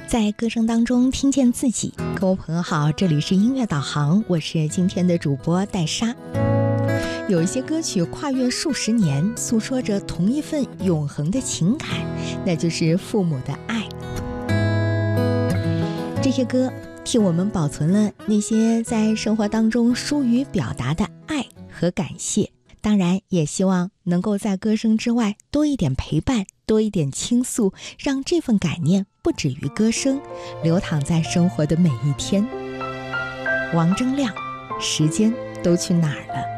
在歌声当中听见自己。各位朋友好，这里是音乐导航，我是今天的主播戴莎。有一些歌曲跨越数十年，诉说着同一份永恒的情感，那就是父母的爱。这些歌替我们保存了那些在生活当中疏于表达的爱和感谢，当然也希望能够在歌声之外多一点陪伴，多一点倾诉，让这份感念不止于歌声，流淌在生活的每一天。王铮亮，时间都去哪儿了？